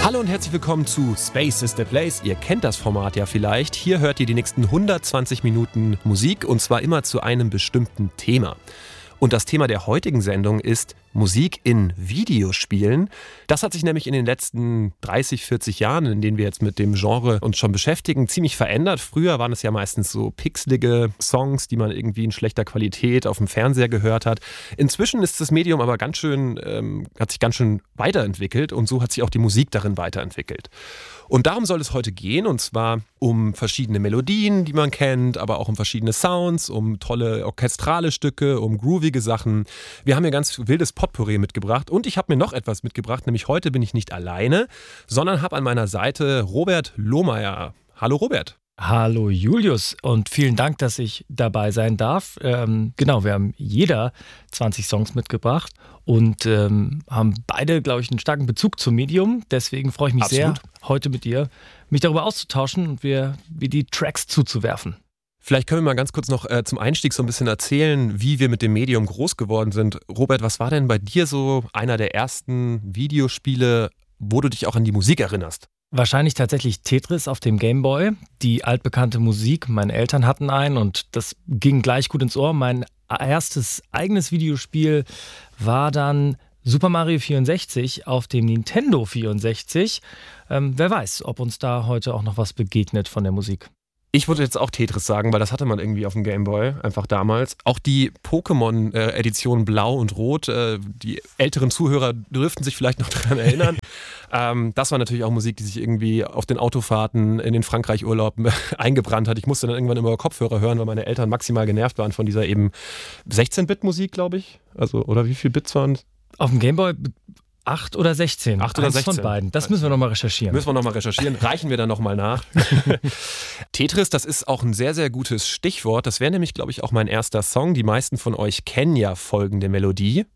Hallo und herzlich willkommen zu Space is the Place. Ihr kennt das Format ja vielleicht. Hier hört ihr die nächsten 120 Minuten Musik und zwar immer zu einem bestimmten Thema. Und das Thema der heutigen Sendung ist Musik in Videospielen. Das hat sich nämlich in den letzten 30, 40 Jahren, in denen wir jetzt mit dem Genre uns schon beschäftigen, ziemlich verändert. Früher waren es ja meistens so pixelige Songs, die man irgendwie in schlechter Qualität auf dem Fernseher gehört hat. Inzwischen ist das Medium aber hat sich ganz schön weiterentwickelt und so hat sich auch die Musik darin weiterentwickelt. Und darum soll es heute gehen, und zwar um verschiedene Melodien, die man kennt, aber auch um verschiedene Sounds, um tolle orchestrale Stücke, um groovige Sachen. Wir haben hier ganz wildes Potpourri mitgebracht und ich habe mir noch etwas mitgebracht, nämlich heute bin ich nicht alleine, sondern habe an meiner Seite Robert Lohmeier. Hallo Robert. Hallo Julius und vielen Dank, dass ich dabei sein darf. Genau, wir haben jeder 20 Songs mitgebracht und haben beide, glaube ich, einen starken Bezug zum Medium. Deswegen freue ich mich sehr, heute mit dir mich darüber auszutauschen und wir die Tracks zuzuwerfen. Vielleicht können wir mal ganz kurz noch zum Einstieg so ein bisschen erzählen, wie wir mit dem Medium groß geworden sind. Robert, was war denn bei dir so einer der ersten Videospiele, wo du dich auch an die Musik erinnerst? Wahrscheinlich tatsächlich Tetris auf dem Gameboy, die altbekannte Musik. Meine Eltern hatten einen und das ging gleich gut ins Ohr. Mein erstes eigenes Videospiel war dann Super Mario 64 auf dem Nintendo 64. Wer weiß, ob uns da heute auch noch was begegnet von der Musik. Ich würde jetzt auch Tetris sagen, weil das hatte man irgendwie auf dem Gameboy, einfach damals. Auch die Pokémon-Edition Blau und Rot, die älteren Zuhörer dürften sich vielleicht noch daran erinnern. Das war natürlich auch Musik, die sich irgendwie auf den Autofahrten in den Frankreich-Urlauben eingebrannt hat. Ich musste dann irgendwann immer Kopfhörer hören, weil meine Eltern maximal genervt waren von dieser eben 16-Bit-Musik, glaube ich. Also, oder wie viel Bits waren es? Auf dem Gameboy 8 oder 16. 8 oder 16. Von beiden. Das müssen wir nochmal recherchieren. Reichen wir dann nochmal nach. Tetris, das ist auch ein sehr, sehr gutes Stichwort. Das wäre nämlich, glaube ich, auch mein erster Song. Die meisten von euch kennen ja folgende Melodie.